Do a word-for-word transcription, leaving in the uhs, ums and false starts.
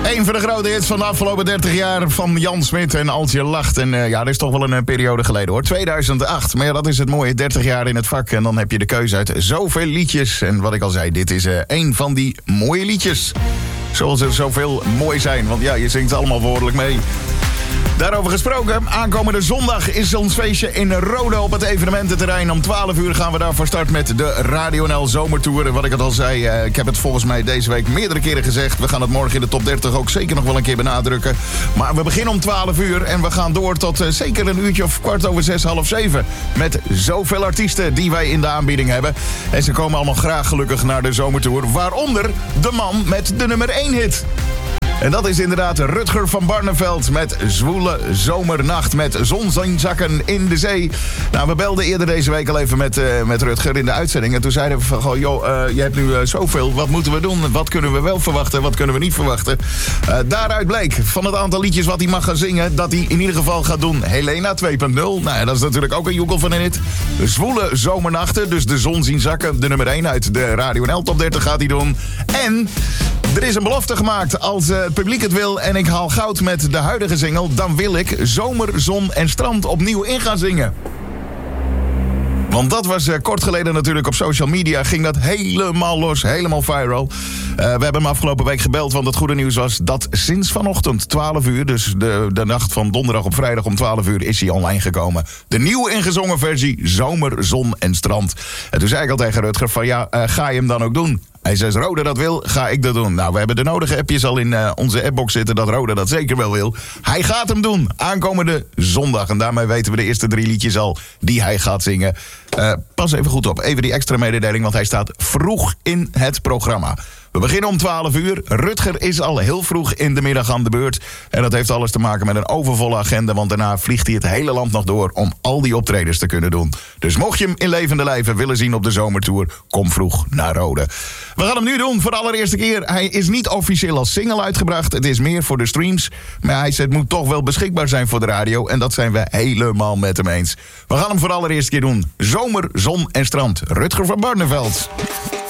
Een van de grote hits van de afgelopen dertig jaar van Jan Smit en Als je lacht. En uh, ja, dat is toch wel een uh, periode geleden hoor. tweeduizend acht. Maar ja, dat is het mooie. dertig jaar in het vak. En dan heb je de keuze uit zoveel liedjes. En wat ik al zei, dit is uh, een van die mooie liedjes. Zoals er zoveel mooi zijn. Want ja, je zingt allemaal woordelijk mee. Daarover gesproken, aankomende zondag is ons feestje in Rode op het evenemententerrein. Om twaalf uur gaan we daar van start met de Radio N L Zomertour. Wat ik het al zei, uh, ik heb het volgens mij deze week meerdere keren gezegd. We gaan het morgen in de top dertig ook zeker nog wel een keer benadrukken. Maar we beginnen om twaalf uur en we gaan door tot uh, zeker een uurtje of kwart over zes, half zeven. Met zoveel artiesten die wij in de aanbieding hebben. En ze komen allemaal graag gelukkig naar de Zomertour. Waaronder de man met de nummer één hit. En dat is inderdaad Rutger van Barneveld met Zwoele Zomernacht met zonzakken in de zee. Nou, we belden eerder deze week al even met, uh, met Rutger in de uitzending. En toen zeiden we van, goh, joh, uh, je hebt nu uh, zoveel. Wat moeten we doen? Wat kunnen we wel verwachten? Wat kunnen we niet verwachten? Uh, daaruit bleek van het aantal liedjes wat hij mag gaan zingen, dat hij in ieder geval gaat doen Helena twee punt nul. Nou ja, dat is natuurlijk ook een joekel van een hit. Zwoele Zomernachten, dus de zon zien zakken. De nummer één uit de Radio N L top dertig gaat hij doen. En er is een belofte gemaakt. Als uh, het publiek het wil en ik haal goud met de huidige single, dan wil ik Zomer, Zon en Strand opnieuw in gaan zingen. Want dat was uh, kort geleden natuurlijk op social media. Ging dat helemaal los, helemaal viral. Uh, we hebben hem afgelopen week gebeld, want het goede nieuws was dat sinds vanochtend twaalf uur... dus de, de nacht van donderdag op vrijdag om twaalf uur is hij online gekomen. De nieuw ingezongen versie Zomer, Zon en Strand. En toen zei ik al tegen Rutger van ja, uh, ga je hem dan ook doen? Hij zegt, Rode dat wil, ga ik dat doen. Nou, we hebben de nodige appjes al in uh, onze appbox zitten dat Rode dat zeker wel wil. Hij gaat hem doen, aankomende zondag. En daarmee weten we de eerste drie liedjes al die hij gaat zingen. Uh, pas even goed op, even die extra mededeling, want hij staat vroeg in het programma. We beginnen om twaalf uur. Rutger is al heel vroeg in de middag aan de beurt. En dat heeft alles te maken met een overvolle agenda, want daarna vliegt hij het hele land nog door om al die optredens te kunnen doen. Dus mocht je hem in levende lijven willen zien op de Zomertour, kom vroeg naar Rode. We gaan hem nu doen voor de allereerste keer. Hij is niet officieel als single uitgebracht. Het is meer voor de streams. Maar hij zegt, het moet toch wel beschikbaar zijn voor de radio. En dat zijn we helemaal met hem eens. We gaan hem voor de allereerste keer doen. Zomer, Zon en Strand. Rutger van Barneveld.